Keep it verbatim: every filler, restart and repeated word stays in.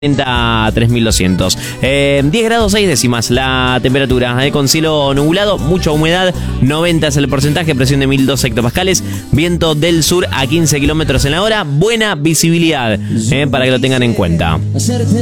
a tres mil doscientos. Eh, diez grados seis décimas la temperatura, eh, con cielo nublado, mucha humedad, noventa es el porcentaje, presión de mil dos hectopascales, viento del sur a quince kilómetros en la hora, buena visibilidad, eh, para que lo tengan en cuenta.